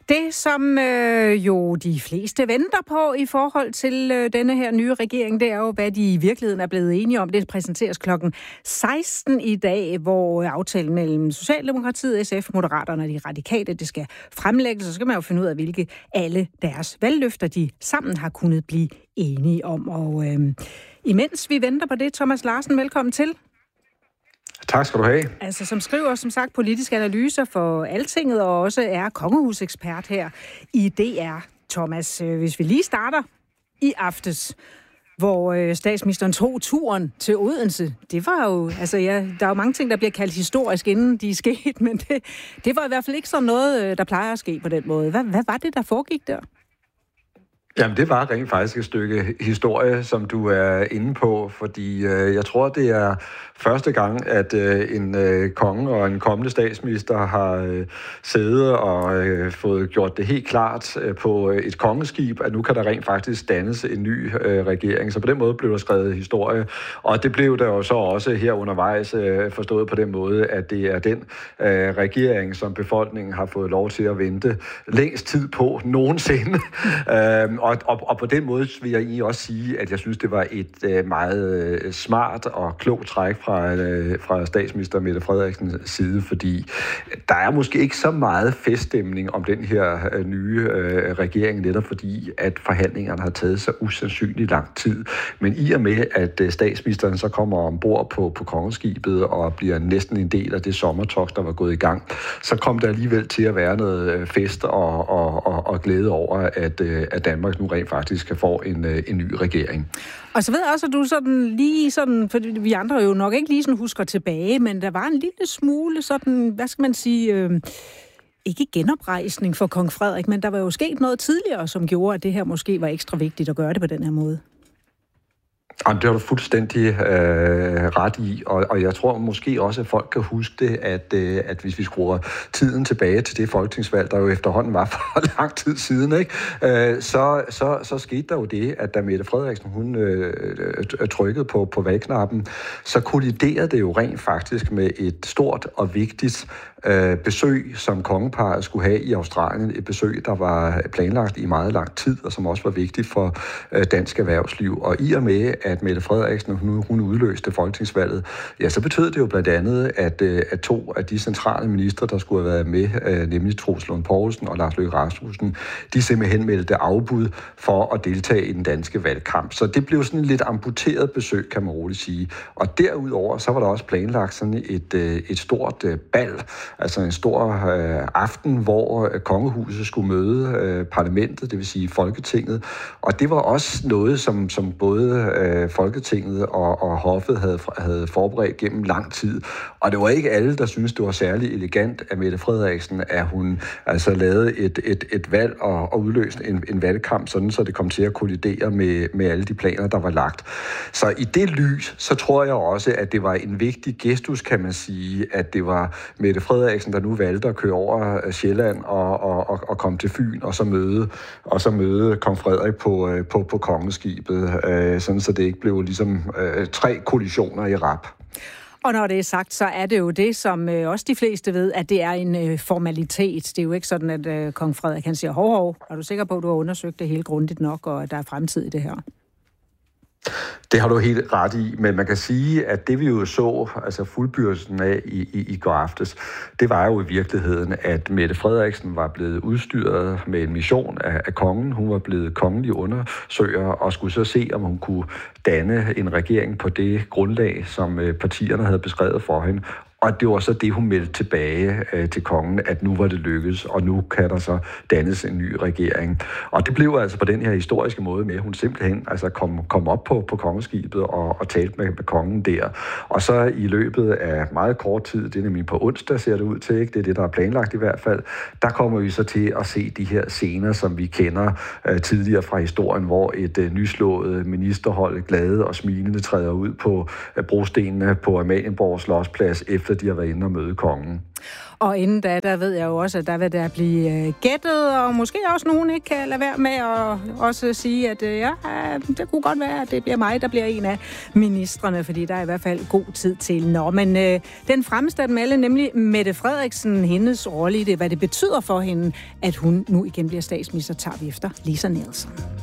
Det, som jo de fleste venter på i forhold til denne her nye regering, det er jo, hvad de i virkeligheden er blevet enige om. Det præsenteres klokken 16 i dag, hvor aftalen mellem Socialdemokratiet, SF, Moderaterne og de Radikale, det skal fremlægges. Så skal man jo finde ud af, hvilke alle deres valgløfter, de sammen har kunnet blive enige om. Og imens vi venter på det, Thomas Larsen, velkommen til. Tak skal du have. Altså, som skriver, som sagt, politiske analyser for Altinget, og også er kongehusekspert her i DR. Thomas, hvis vi lige starter i aftes, hvor statsministeren tog turen til Odense. Det var jo, altså der er jo mange ting, der bliver kaldt historisk, inden de er sket, men det var i hvert fald ikke sådan noget, der plejer at ske på den måde. Hvad var det, der foregik der? Jamen, det var rent faktisk et stykke historie, som du er inde på, fordi jeg tror, det er første gang, at en konge og en kommende statsminister har siddet og fået gjort det helt klart på et kongeskib, at nu kan der rent faktisk dannes en ny regering. Så på den måde blev der skrevet historie, og det blev der jo så også her undervejs forstået på den måde, at det er den regering, som har fået lov til at vente længst tid på nogensinde. Og på den måde vil jeg egentlig også sige, at jeg synes, det var et meget smart og klogt træk fra statsminister Mette Frederiksens side, fordi der er måske ikke så meget feststemning om den her nye regering, netop fordi, at forhandlingerne har taget så usandsynligt lang tid. Men i og med, at statsministeren så kommer ombord på kongeskibet og bliver næsten en del af det sommertogt, der var gået i gang, så kom der alligevel til at være noget fest og glæde over, at Danmark nu rent faktisk kan få en ny regering. Og så ved jeg også, at du for vi andre jo nok ikke lige sådan husker tilbage, men der var en lille smule sådan, hvad skal man sige, ikke genoprejsning for kong Frederik, men der var jo sket noget tidligere, som gjorde, at det her måske var ekstra vigtigt at gøre det på den her måde. Jamen, det har du fuldstændig ret i, og jeg tror måske også, at folk kan huske det, at hvis vi skruer tiden tilbage til det folketingsvalg, der jo efterhånden var for lang tid siden, ikke? Så skete der jo det, at da Mette Frederiksen hun trykkede på valgknappen, så kolliderede det jo rent faktisk med et stort og vigtigt besøg, som kongeparret skulle have i Australien. Et besøg, der var planlagt i meget lang tid, og som også var vigtigt for dansk erhvervsliv. Og i og med, at Mette Frederiksen hun udløste folketingsvalget, ja, så betød det jo blandt andet, at to af de centrale ministre, der skulle have været med, nemlig Troels Lund Poulsen og Lars Løkke Rasmussen, de simpelthen meldte afbud for at deltage i den danske valgkamp. Så det blev sådan et lidt amputeret besøg, kan man roligt sige. Og derudover, så var der også planlagt sådan et stort bal, altså en stor aften, hvor kongehuset skulle møde parlamentet, det vil sige Folketinget. Og det var også noget, som både Folketinget og hoffet havde forberedt gennem lang tid. Og det var ikke alle, der syntes, det var særlig elegant af Mette Frederiksen, at hun altså lavede et valg og udløste en valgkamp, sådan så det kom til at kollidere med alle de planer, der var lagt. Så i det lys, så tror jeg også, at det var en vigtig gestus, kan man sige, at det var Mette Frederiksen, der nu valgte at køre over Sjælland og komme til Fyn og så møde kong Frederik på kongeskibet, sådan så det ikke blev ligesom 3 kollisioner i rap. Og når det er sagt, så er det jo det, som også de fleste ved, at det er en formalitet. Det er jo ikke sådan, at kong Frederik han siger, hov, er du sikker på, at du har undersøgt det helt grundigt nok, og at der er fremtid i det her? Det har du helt ret i, men man kan sige, at det vi jo så, altså fuldbyrdelsen af i går aftes, det var jo i virkeligheden, at Mette Frederiksen var blevet udstyret med en mission af kongen. Hun var blevet kongelig undersøger og skulle så se, om hun kunne danne en regering på det grundlag, som partierne havde beskrevet for hende. Og det var så det, hun meldte tilbage til kongen, at nu var det lykkedes, og nu kan der så dannes en ny regering. Og det blev altså på den her historiske måde med, at hun simpelthen altså kom op på kongeskibet og talte med kongen der. Og så i løbet af meget kort tid, det er nemlig på onsdag, ser det ud til, ikke? Det er det, der er planlagt i hvert fald, der kommer vi så til at se de her scener, som vi kender tidligere fra historien, hvor et nyslået ministerhold glade og smilende træder ud på brostenene på Amalienborg Slotsplads, efter de har været inde og møde kongen. Og inden da, der ved jeg jo også, at der vil der blive gættet, og måske også nogen ikke kan lade være med at også sige, at det kunne godt være, at det bliver mig, der bliver en af ministrene, fordi der er i hvert fald god tid til. Nå, men den fremmeste af dem alle, nemlig Mette Frederiksen, hendes rolle i det, hvad det betyder for hende, at hun nu igen bliver statsminister, tager vi efter Lisa Nielsen.